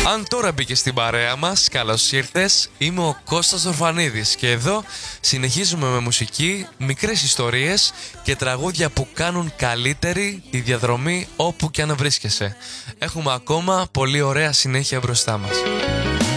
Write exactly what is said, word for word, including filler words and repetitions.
Αν τώρα μπήκε στην παρέα μας, καλώς ήρθες. Είμαι ο Κώστας Ορφανίδης και εδώ συνεχίζουμε με μουσική, μικρές ιστορίες και τραγούδια που κάνουν καλύτερη τη διαδρομή όπου και αν βρίσκεσαι. Έχουμε ακόμα πολύ ωραία συνέχεια μπροστά μας.